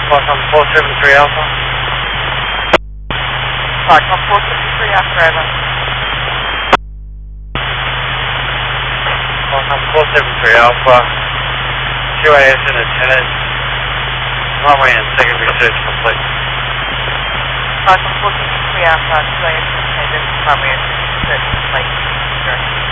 Welcome 473 Alpha. Welcome 473 Alpha, Eva. Welcome 473 Alpha. QAS in attendance. Runway and secondary search complete. Welcome 473 Alpha, QAS in attendance, runway and search complete.